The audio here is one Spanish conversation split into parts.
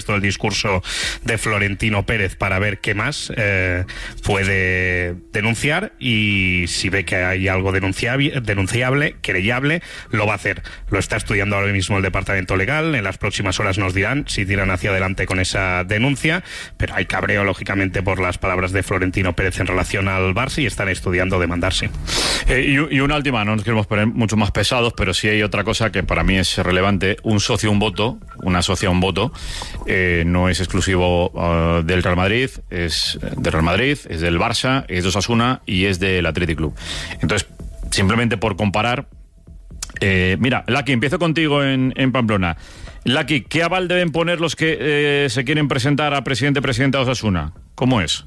puesto el discurso de Florentino Pérez para ver qué más puede denunciar, y si ve que hay algo denunciable, querellable, lo va a hacer. Lo está estudiando ahora mismo el Departamento Legal. En las próximas horas nos dirán si tiran hacia adelante con esa denuncia, pero hay cabreo, lógicamente, por las palabras de Florentino Pérez en relación al Barça, y están estudiando demandarse. Y una última, no nos queremos poner mucho más pesados, pero sí hay otra cosa que para mí es relevante. Un socio, un voto, una socia, un voto, no es exclusivo del Real Madrid, es del Real Madrid, es del Barça, es de Osasuna y es del Athletic Club. Entonces, simplemente por comparar, mira, Lucky, empiezo contigo en Pamplona. Lucky, ¿qué aval deben poner los que se quieren presentar a presidenta de Osasuna? ¿Cómo es?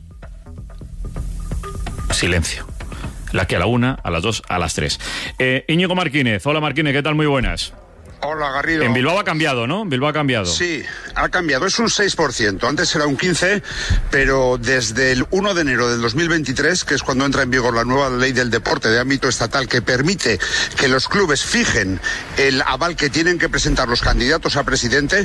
Silencio. Lucky a la 1, a las 2, a las 3. Íñigo Martínez. Hola, Martínez, ¿qué tal? Muy buenas. Hola, Garrido. En Bilbao ha cambiado, ¿no? Bilbao ha cambiado. Sí, ha cambiado. Es un 6%. Antes era un 15%, pero desde el 1 de enero del 2023, que es cuando entra en vigor la nueva ley del deporte de ámbito estatal, que permite que los clubes fijen el aval que tienen que presentar los candidatos a presidente,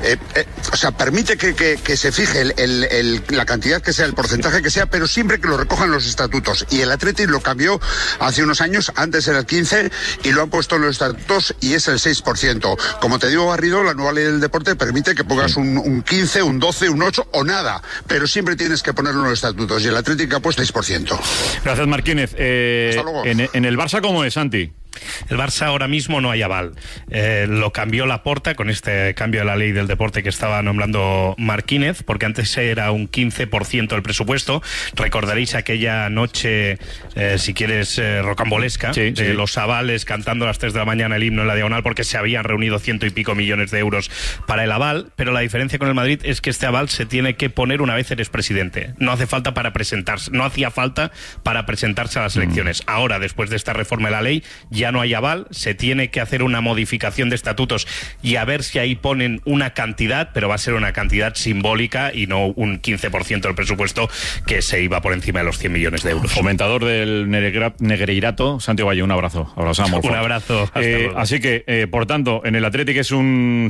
o sea, permite que se fije la cantidad que sea, el porcentaje que sea, pero siempre que lo recojan los estatutos. Y el Athletic lo cambió hace unos años, antes era el 15%, y lo han puesto en los estatutos y es el 6%. Como te digo, Garrido, la nueva ley del deporte permite que pongas un 15, un 12, un 8 o nada, pero siempre tienes que ponerlo en los estatutos, y el Atlético ha puesto 6%. Gracias, Martínez. Hasta luego. En el Barça, ¿cómo es, Santi? El Barça ahora mismo no hay aval. Lo cambió Laporta con este cambio de la ley del deporte que estaba nombrando Martínez, porque antes era un 15% del presupuesto. Recordaréis aquella noche, si quieres, rocambolesca, de los avales cantando a las 3 de la mañana el himno en la Diagonal, porque se habían reunido 100 y pico millones de euros para el aval. Pero la diferencia con el Madrid es que este aval se tiene que poner una vez eres presidente. No hace falta para presentarse, no hacía falta para presentarse a las elecciones. Ahora, después de esta reforma de la ley, ya no hay aval, se tiene que hacer una modificación de estatutos y a ver si ahí ponen una cantidad, pero va a ser una cantidad simbólica y no un 15% del presupuesto, que se iba por encima de los 100 millones de euros. Fomentador del Negreirato, Santiago Valle, un abrazo. Abrazamos. Un abrazo. Así que, por tanto, en el Athletic es un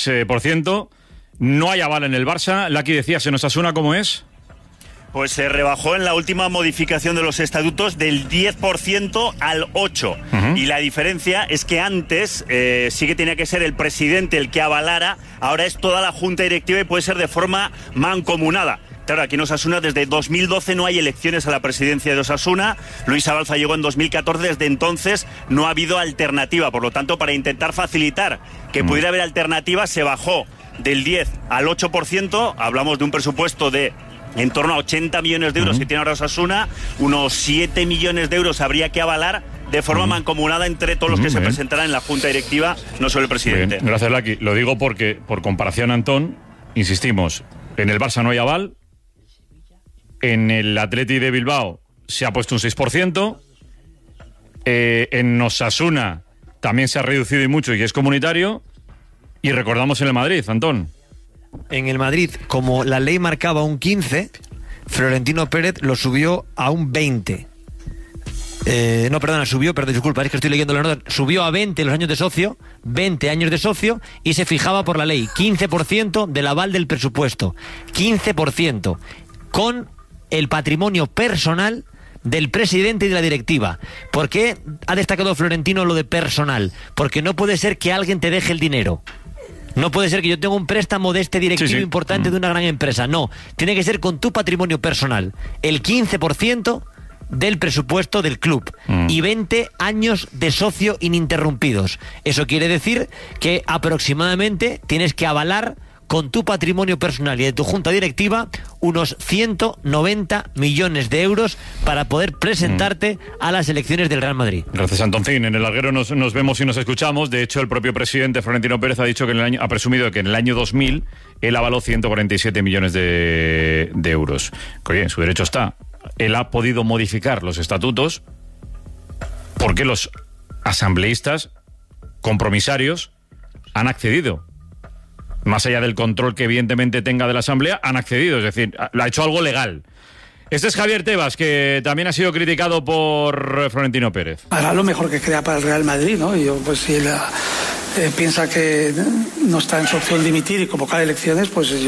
6%, no hay aval en el Barça. Lucky decía, ¿se nos asuna cómo es? Pues se rebajó en la última modificación de los estatutos del 10% al 8%. Y la diferencia es que antes sí que tenía que ser el presidente el que avalara, ahora es toda la junta directiva y puede ser de forma mancomunada. Claro, aquí en Osasuna desde 2012 no hay elecciones a la presidencia de Osasuna. Luis Abalza llegó en 2014, desde entonces no ha habido alternativa. Por lo tanto, para intentar facilitar que pudiera haber alternativa, se bajó del 10 al 8%. Hablamos de un presupuesto de en torno a 80 millones de euros que tiene ahora Osasuna. Unos 7 millones de euros habría que avalar de forma mancomunada entre todos los que se presentarán en la junta directiva, no solo el presidente. Gracias, Lucky. Lo digo porque, por comparación, Antón, insistimos, en el Barça no hay aval, en el Athletic de Bilbao se ha puesto un 6%, en Osasuna también se ha reducido y mucho y es comunitario, y recordamos en el Madrid, Antón. En el Madrid, como la ley marcaba un 15, Florentino Pérez lo subió a un 20. Disculpa, es que estoy leyendo la nota. Subió a 20 los años de socio, 20 años de socio, y se fijaba por la ley 15% del aval del presupuesto. 15%. Con el patrimonio personal del presidente y de la directiva. ¿Por qué ha destacado Florentino lo de personal? Porque no puede ser que alguien te deje el dinero. No puede ser que yo tenga un préstamo de este directivo importante de una gran empresa. No, tiene que ser con tu patrimonio personal. El 15% del presupuesto del club y 20 años de socio ininterrumpidos. Eso quiere decir que aproximadamente tienes que avalar con tu patrimonio personal y de tu junta directiva unos 190 millones de euros para poder presentarte a las elecciones del Real Madrid. Gracias, Antoncín. En el Alguero nos vemos y nos escuchamos. De hecho, el propio presidente Florentino Pérez ha dicho que ha presumido que en el año 2000 él avaló 147 millones de euros. Oye, en su derecho está. Él ha podido modificar los estatutos porque los asambleístas compromisarios han accedido. Más allá del control que evidentemente tenga de la Asamblea, han accedido, es decir, ha hecho algo legal. Este es Javier Tebas, que también ha sido criticado por Florentino Pérez. Hará lo mejor que crea para el Real Madrid, ¿no? Y yo, pues si él piensa que no está en su opción dimitir y convocar elecciones, pues